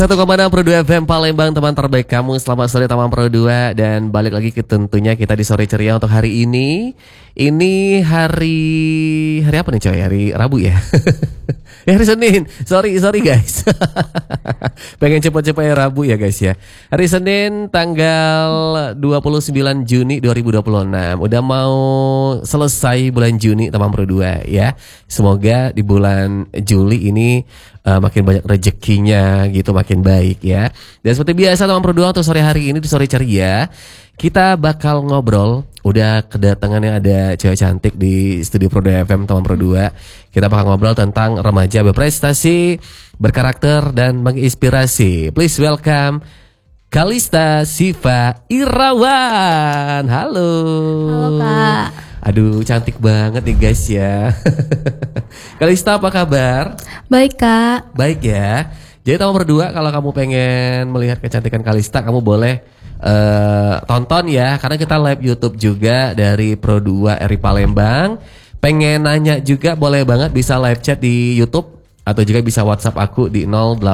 1,6 Pro 2 FM Palembang, teman terbaik kamu. Selamat sore teman Pro 2. Dan balik lagi ke tentunya kita di sore ceria untuk hari ini. Ini hari apa nih coy? Hari Rabu ya? Ya hari Senin. Sorry guys. Pengen cepet-cepet ya Rabu ya guys ya. Hari Senin tanggal 29 Juni 2026. Udah mau selesai bulan Juni teman Pro 2 ya. Semoga di bulan Juli ini makin banyak rezekinya gitu, makin baik ya. Dan seperti biasa teman Pro 2 untuk sore hari ini di sore ceria kita bakal ngobrol. Udah kedatangannya ada cewek cantik di studio Pro 2 FM teman Pro 2. Kita bakal ngobrol tentang remaja berprestasi, berkarakter dan menginspirasi. Please welcome Kalista Siva Irawan. Halo. Halo Kak. Aduh cantik banget nih guys ya. Kalista apa kabar? Baik Kak. Baik ya. Jadi teman berdua kalau kamu pengen melihat kecantikan Kalista, kamu boleh tonton ya. Karena kita live YouTube juga dari Pro 2 RI Palembang. Pengen nanya juga boleh banget, bisa live chat di YouTube atau juga bisa WhatsApp aku di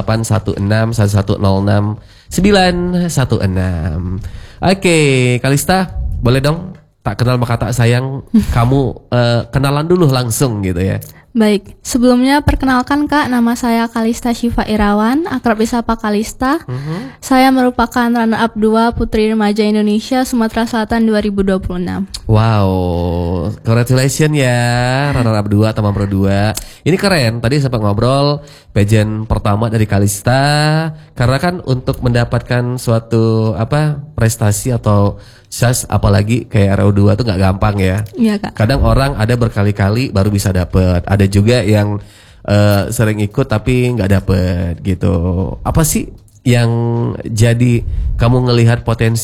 08161106 916. Oke, Kalista, boleh dong tak kenal maka tak sayang, kamu kenalan dulu langsung gitu ya. Baik, sebelumnya perkenalkan Kak, nama saya Kalista Siva Irawan, akrab disapa Kalista. Saya merupakan runner-up 2 Putri Remaja Indonesia Sumatera Selatan 2026. Wow, congratulations ya runner-up 2 teman Pro 2. Ini keren, tadi sempat ngobrol pageant pertama dari Kalista. Karena kan untuk mendapatkan suatu prestasi atau sukses apalagi kayak RO2 tuh gak gampang ya. Iya Kak. Kadang orang ada berkali-kali baru bisa dapet. Ada juga yang sering ikut tapi gak dapet gitu. Apa sih yang jadi kamu ngelihat potensi